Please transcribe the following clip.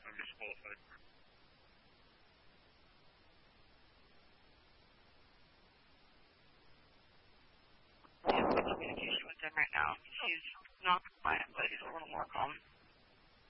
I'm disqualified. Communication with him right now. He's not compliant, but he's a little more calm.